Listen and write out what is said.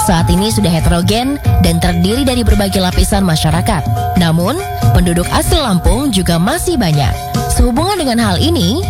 saat ini sudah heterogen dan terdiri dari berbagai lapisan masyarakat. Namun, penduduk asli Lampung juga masih banyak. Sehubungan dengan hal ini,